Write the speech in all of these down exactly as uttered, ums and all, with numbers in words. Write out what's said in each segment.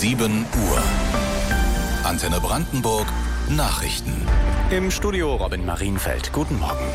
sieben Uhr. Antenne Brandenburg Nachrichten. Im Studio Robin Marienfeld. Guten Morgen.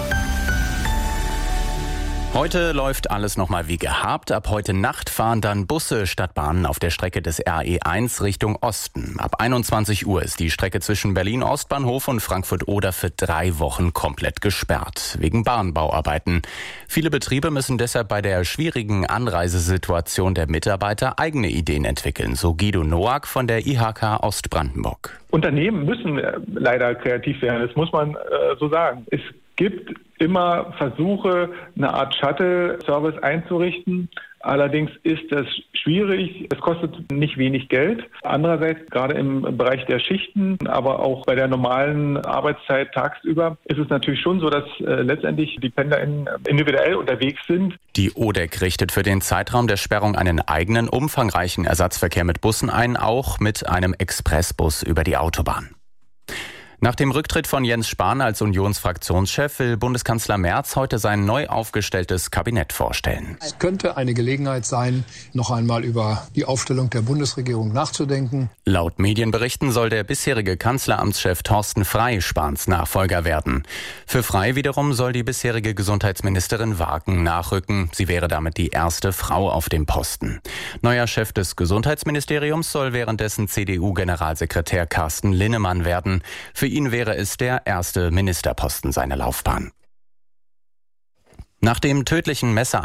Heute läuft alles nochmal wie gehabt. Ab heute Nacht fahren dann Busse statt Bahnen auf der Strecke des R E eins Richtung Osten. Ab einundzwanzig Uhr ist die Strecke zwischen Berlin-Ostbahnhof und Frankfurt-Oder für drei Wochen komplett gesperrt, wegen Bahnbauarbeiten. Viele Betriebe müssen deshalb bei der schwierigen Anreisesituation der Mitarbeiter eigene Ideen entwickeln, so Guido Noack von der I H K Ostbrandenburg. Unternehmen müssen leider kreativ werden, das muss man äh, so sagen. Es gibt immer Versuche, eine Art Shuttle-Service einzurichten. Allerdings ist das schwierig. Es kostet nicht wenig Geld. Andererseits, gerade im Bereich der Schichten, aber auch bei der normalen Arbeitszeit tagsüber, ist es natürlich schon so, dass äh, letztendlich die PendlerInnen individuell unterwegs sind. Die O D E C richtet für den Zeitraum der Sperrung einen eigenen, umfangreichen Ersatzverkehr mit Bussen ein, auch mit einem Expressbus über die Autobahn. Nach dem Rücktritt von Jens Spahn als Unionsfraktionschef will Bundeskanzler Merz heute sein neu aufgestelltes Kabinett vorstellen. Es könnte eine Gelegenheit sein, noch einmal über die Aufstellung der Bundesregierung nachzudenken. Laut Medienberichten soll der bisherige Kanzleramtschef Thorsten Frey Spahns Nachfolger werden. Für Frey wiederum soll die bisherige Gesundheitsministerin Wagen nachrücken. Sie wäre damit die erste Frau auf dem Posten. Neuer Chef des Gesundheitsministeriums soll währenddessen C D U-Generalsekretär Carsten Linnemann werden. Für ihn wäre es der erste Ministerposten seiner Laufbahn. Nach dem tödlichen Messer